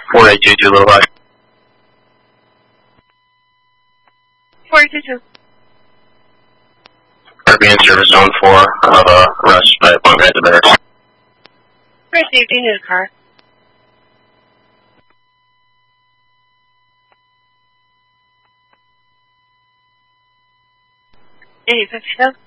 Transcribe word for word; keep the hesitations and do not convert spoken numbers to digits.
four eight two two, little high. four eight two two. R B in service zone four of uh, arrest by point right to barracks. Received, you need a car. eight fifty-seven.